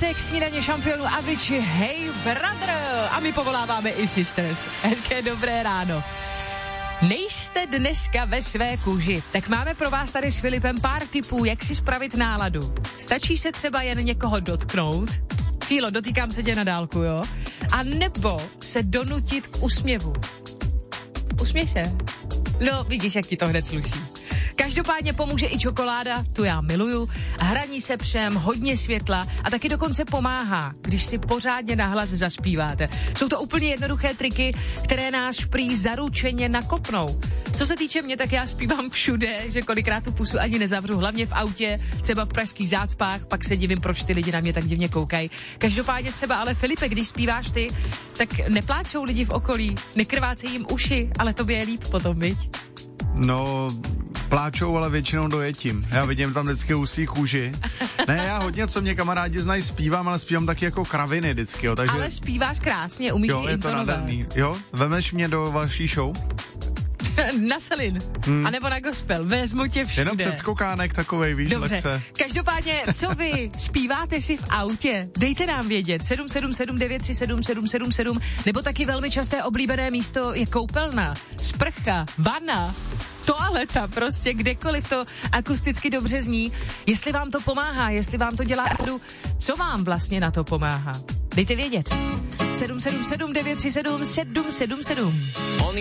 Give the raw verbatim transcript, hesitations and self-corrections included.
pátek, snídaně šampionů Avicii, Hey Brother. A my povoláváme i Sisters. Hezké dobré ráno. Nejste dneska ve své kůži, tak máme pro vás tady s Filipem pár tipů, jak si spravit náladu. Stačí se třeba jen někoho dotknout. Fílo, dotýkám se tě na dálku, jo? A nebo se donutit k úsměvu. Usměj se. No, vidíš, jak ti to hned sluší. Každopádně pomůže i čokoláda, tu já miluju, hraní se přem, hodně světla a taky dokonce pomáhá, když si pořádně nahlas zaspíváte. Jsou to úplně jednoduché triky, které nás prý zaručeně nakopnou. Co se týče mě, tak já zpívám všude, že kolikrát tu pusu ani nezavřu, hlavně v autě, třeba v pražských zácpách, pak se divím, proč ty lidi na mě tak divně koukají. Každopádně třeba ale Filipe, když zpíváš ty, tak nepláčou lidi v okolí, nekrvácejí jim uši, ale tobě je líp potom, viď? No, pláčou, ale většinou dojetím. Já vidím tam vždycky husí kůži. Ne, já hodně, co mě kamarádi znají, zpívám, ale zpívám taky jako kraviny vždycky, jo, takže... Ale zpíváš krásně, umíš jo, i intonovat. Jo, je to nádherný. Jo, vemeš mě do vaší show? Na Selin, hmm. anebo na gospel, vezmu tě všude. Jenom předskokánek takovej, víš, dobře. lekce. Každopádně, co vy, zpíváte si v autě? Dejte nám vědět, sedm sedm sedm devět tři sedm sedm sedm sedm, nebo taky velmi časté oblíbené místo je koupelna, sprcha, vana, toaleta, prostě kdekoliv to akusticky dobře zní. Jestli vám to pomáhá, jestli vám to dělá efektu, co vám vlastně na to pomáhá? Dejte vědět. sedm sedm sedm devět tři sedm sedm sedm sedm.